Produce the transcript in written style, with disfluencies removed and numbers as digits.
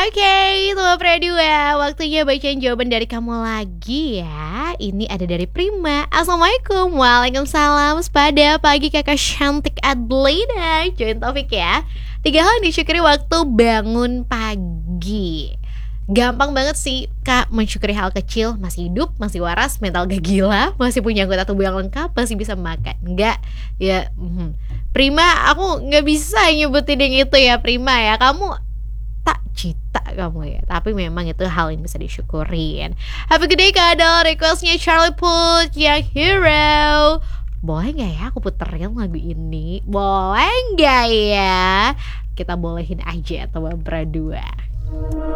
Oke, Tua Pradua, waktunya bacain jawaban dari kamu lagi ya. Ini ada dari Prima. Assalamualaikum. Waalaikumsalam. Pada pagi kakak cantik Adlina. Join topik ya. 3 hal yang disyukuri waktu bangun pagi. Gampang banget sih Kak mensyukuri hal kecil. Masih hidup, masih waras, mental gak gila, masih punya anggota tubuh yang lengkap, masih bisa makan. Enggak, ya Prima, aku gak bisa nyebutin yang itu ya Prima ya. Kamu tak cita kamu ya, tapi memang itu hal yang bisa disyukurin. Have a good day Kak Adel. Requestnya Charlie Puth yang Hero. Boleh gak ya aku puterin lagu ini? Boleh gak ya? Kita bolehin aja Tua Pradua.